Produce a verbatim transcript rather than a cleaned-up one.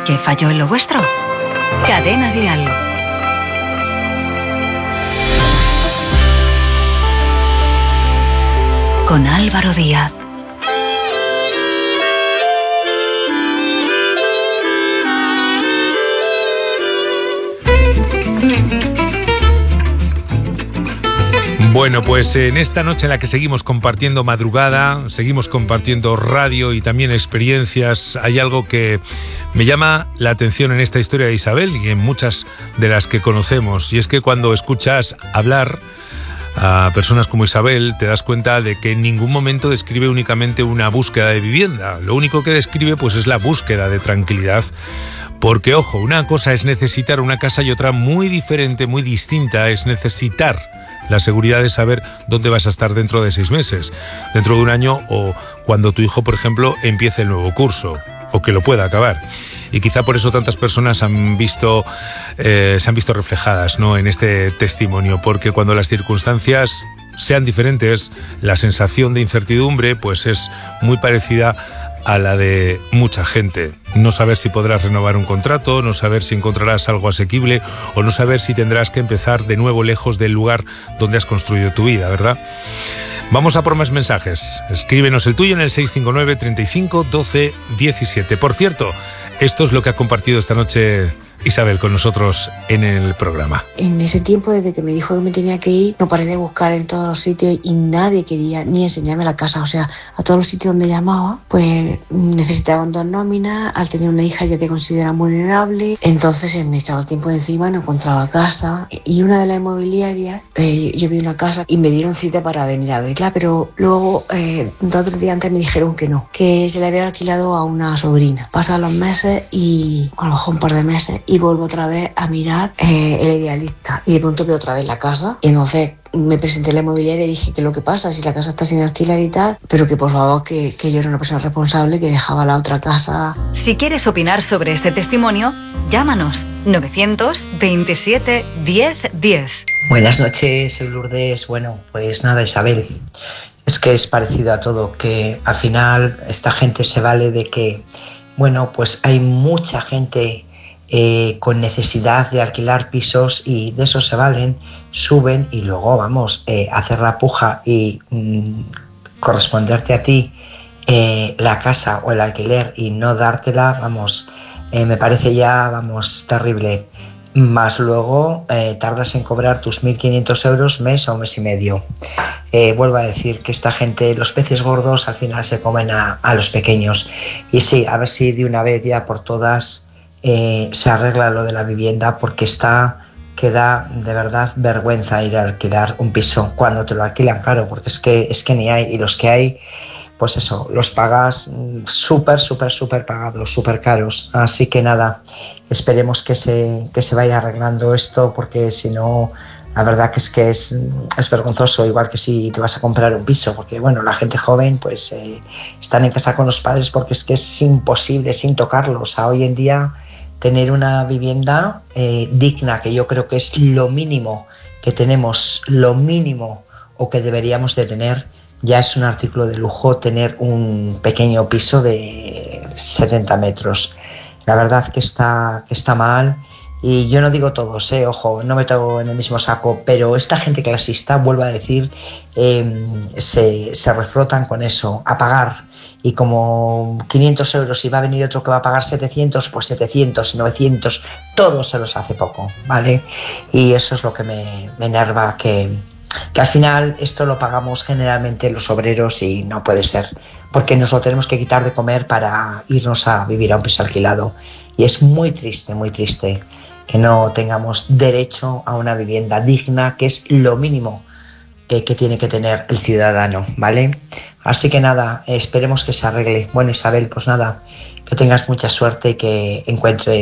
¿Qué falló en lo vuestro? Cadena Dial. Con Álvaro Díaz. Bueno, pues en esta noche en la que seguimos compartiendo madrugada, seguimos compartiendo radio y también experiencias, hay algo que me llama la atención en esta historia de Isabel y en muchas de las que conocemos, y es que cuando escuchas hablar a personas como Isabel te das cuenta de que en ningún momento describe únicamente una búsqueda de vivienda. Lo único que describe pues es la búsqueda de tranquilidad. Porque, ojo, una cosa es necesitar una casa y otra muy diferente, muy distinta, es necesitar la seguridad de saber dónde vas a estar dentro de seis meses, dentro de un año o cuando tu hijo, por ejemplo, empiece el nuevo curso o que lo pueda acabar. Y quizá por eso tantas personas han visto, eh, se han visto reflejadas, ¿no?, en este testimonio, porque cuando las circunstancias sean diferentes, la sensación de incertidumbre pues es muy parecida a la de mucha gente. No saber si podrás renovar un contrato, no saber si encontrarás algo asequible o no saber si tendrás que empezar de nuevo lejos del lugar donde has construido tu vida, ¿verdad? Vamos a por más mensajes. Escríbenos el tuyo en el seis cinco nueve, treinta y cinco, doce, diecisiete. Por cierto, esto es lo que ha compartido esta noche Isabel con nosotros en el programa. En ese tiempo, desde que me dijo que me tenía que ir, no paré de buscar en todos los sitios y nadie quería ni enseñarme la casa. O sea, a todos los sitios donde llamaba, pues necesitaban dos nóminas. Al tener una hija ya te consideran vulnerable. Entonces me echaba el tiempo de encima, no encontraba casa. Y una de las inmobiliarias, eh, yo vi una casa y me dieron cita para venir a verla, pero luego, eh, dos o tres días antes me dijeron que no, que se le había alquilado a una sobrina. Pasan los meses y a lo mejor un par de meses y vuelvo otra vez a mirar eh, el Idealista y de pronto veo otra vez la casa y entonces me presenté a la inmobiliaria y dije que lo que pasa, si la casa está sin alquilar y tal, pero que por favor que, que yo era una persona responsable que dejaba la otra casa. Si quieres opinar sobre este testimonio, llámanos novecientos veintisiete diez diez. Buenas noches, soy Lourdes. Bueno, pues nada, Isabel, es que es parecido a todo, que al final esta gente se vale de que, bueno, pues hay mucha gente Eh, con necesidad de alquilar pisos y de eso se valen, suben y luego vamos eh, a hacer la puja y mm, corresponderte a ti eh, la casa o el alquiler y no dártela, vamos, eh, me parece ya, vamos, terrible. Más luego eh, tardas en cobrar tus mil quinientos euros mes o mes y medio. Eh, vuelvo a decir que esta gente, los peces gordos al final se comen a, a los pequeños. Y sí, a ver si de una vez ya por todas Eh, se arregla lo de la vivienda, porque está que da de verdad vergüenza ir a alquilar un piso cuando te lo alquilan, claro, porque es que, es que ni hay, y los que hay, pues eso, los pagas súper, súper, súper pagados, súper caros. Así que nada, esperemos que se, que se vaya arreglando esto, porque si no, la verdad que es que es, es vergonzoso, igual que si te vas a comprar un piso, porque bueno, la gente joven pues eh, están en casa con los padres porque es que es imposible sin tocarlos. O sea, hoy en día tener una vivienda eh, digna, que yo creo que es lo mínimo que tenemos, lo mínimo o que deberíamos de tener, ya es un artículo de lujo tener un pequeño piso de setenta metros. La verdad que está, que está mal. Y yo no digo todos, eh, ojo, no meto en el mismo saco, pero esta gente clasista, vuelvo a decir, eh, se, se refrotan con eso, a pagar. Y como quinientos euros y va a venir otro que va a pagar setecientos, pues setecientos, novecientos, todo se los hace poco, ¿vale? Y eso es lo que me, me enerva, que, que al final esto lo pagamos generalmente los obreros y no puede ser, porque nos lo tenemos que quitar de comer para irnos a vivir a un piso alquilado. Y es muy triste, muy triste que no tengamos derecho a una vivienda digna, que es lo mínimo que, que tiene que tener el ciudadano, ¿vale? Así que nada, esperemos que se arregle. Bueno, Isabel, pues nada, que tengas mucha suerte y que encuentres